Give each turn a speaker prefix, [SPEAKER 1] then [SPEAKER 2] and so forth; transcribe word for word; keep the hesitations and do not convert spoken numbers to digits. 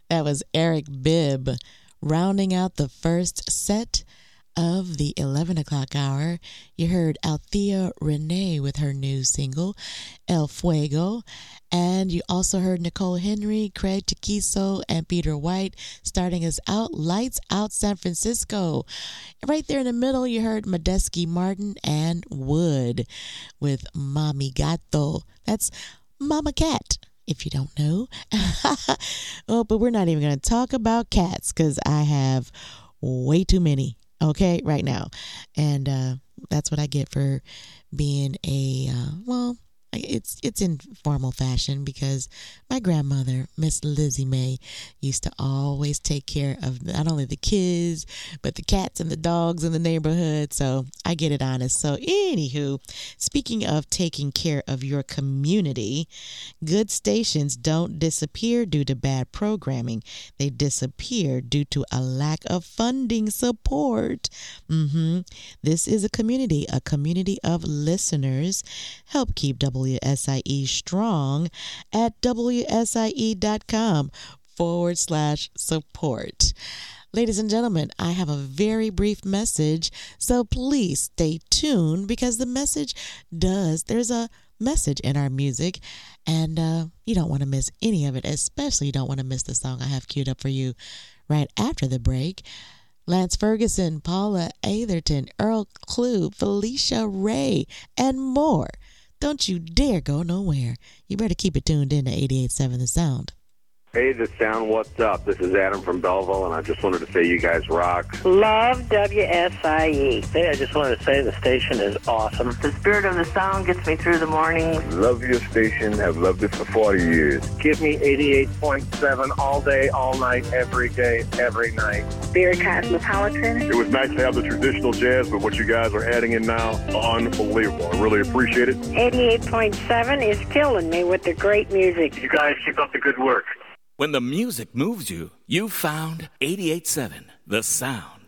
[SPEAKER 1] That was Eric Bibb rounding out the first set of the eleven o'clock hour. You heard Althea Renee with her new single, El Fuego. And you also heard Nicole Henry, Craig Taquiso, and Peter White starting us out, Lights Out San Francisco. Right there in the middle, you heard Medeski Martin and Wood with Mami Gato. That's Mama Cat, if you don't know. Oh, but we're not even going to talk about cats because I have way too many, okay, right now. And uh, that's what I get for being a, uh, well, It's it's in formal fashion because my grandmother, Miss Lizzie May, used to always take care of not only the kids, but the cats and the dogs in the neighborhood. So I get it honest. So anywho, speaking of taking care of your community, good stations don't disappear due to bad programming. They disappear due to a lack of funding support. Mm-hmm. This is a community, a community of listeners. Help keep W S I E strong at W S I E dot com forward slash support. Ladies and gentlemen, I have a very brief message, so please stay tuned because the message does, there's a message in our music, and uh, you don't want to miss any of it, especially you don't want to miss the song I have queued up for you right after the break. Lance Ferguson, Paula Atherton, Earl Klugh, Felicia Ray, and more. Don't you dare go nowhere. You better keep it tuned in to eighty-eight point seven The Sound.
[SPEAKER 2] Hey, The Sound, what's up? This is Adam from Belleville, and I just wanted to say you guys rock.
[SPEAKER 3] Love W S I E.
[SPEAKER 4] Hey, I just wanted to say the station is awesome.
[SPEAKER 3] The spirit of the sound gets me through the morning.
[SPEAKER 2] Love your station. Have loved it for forty years.
[SPEAKER 4] Give me eighty-eight point seven all day, all night, every day, every night.
[SPEAKER 3] Very cosmopolitan.
[SPEAKER 2] It was nice to have the traditional jazz, but what you guys are adding in now, unbelievable. I really appreciate it.
[SPEAKER 3] eighty-eight point seven is killing me with the great music.
[SPEAKER 4] You guys keep up the good work.
[SPEAKER 5] When the music moves you, you found eighty-eight point seven The Sound.